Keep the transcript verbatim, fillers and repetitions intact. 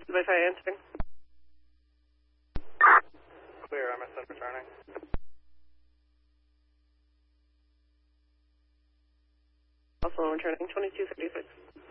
Wi-Fi answering. Clear, M S N returning. Also returning twenty-two thirty-six.